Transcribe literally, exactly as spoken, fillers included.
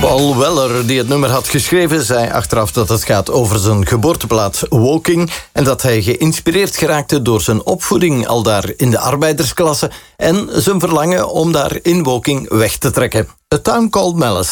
Paul Weller, die het nummer had geschreven, zei achteraf dat het gaat over zijn geboorteplaats Woking en dat hij geïnspireerd geraakte door zijn opvoeding al daar in de arbeidersklasse en zijn verlangen om daar in Woking weg te trekken. A Town Called Malice.